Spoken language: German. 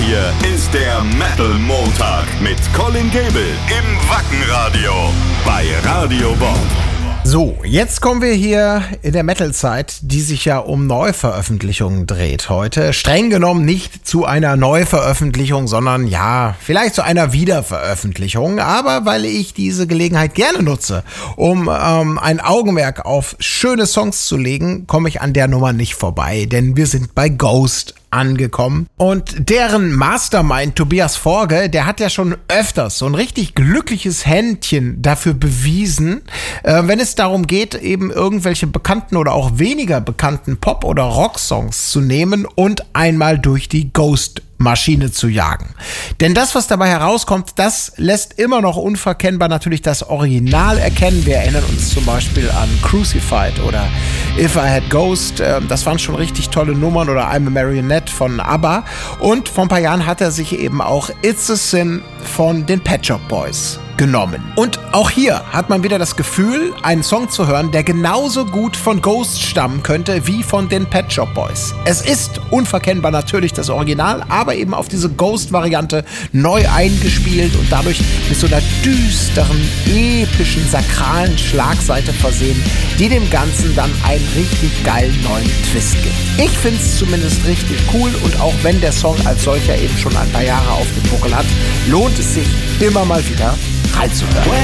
hier ist der Metal Montag mit Colin Gable im Wackenradio bei Radio Bob. So, jetzt kommen wir hier in der Metal-Zeit, die sich ja um Neuveröffentlichungen dreht heute. Streng genommen nicht zu einer Neuveröffentlichung, sondern ja, vielleicht zu einer Wiederveröffentlichung. Aber weil ich diese Gelegenheit gerne nutze, um ein Augenmerk auf schöne Songs zu legen, komme ich an der Nummer nicht vorbei. Denn wir sind bei Ghost angekommen. Und deren Mastermind Tobias Forge, der hat ja schon öfters so ein richtig glückliches Händchen dafür bewiesen, wenn es darum geht, eben irgendwelche bekannten oder auch weniger bekannten Pop- oder Rocksongs zu nehmen und einmal durch die Ghost-Maschine zu jagen. Denn das, was dabei herauskommt, das lässt immer noch unverkennbar natürlich das Original erkennen. Wir erinnern uns zum Beispiel an Crucified oder If I Had Ghost. Das waren schon richtig tolle Nummern, oder I'm a Marionette von ABBA. Und vor ein paar Jahren hat er sich eben auch It's a Sin von den Pet Shop Boys genommen. Und auch hier hat man wieder das Gefühl, einen Song zu hören, der genauso gut von Ghost stammen könnte wie von den Pet Shop Boys. Es ist unverkennbar natürlich das Original, aber eben auf diese Ghost-Variante neu eingespielt und dadurch mit so einer düsteren, epischen, sakralen Schlagseite versehen, die dem Ganzen dann einen richtig geilen neuen Twist gibt. Ich finde es zumindest richtig cool, und auch wenn der Song als solcher eben schon ein paar Jahre auf dem Buckel hat, lohnt es sich immer mal wieder reinzuhören.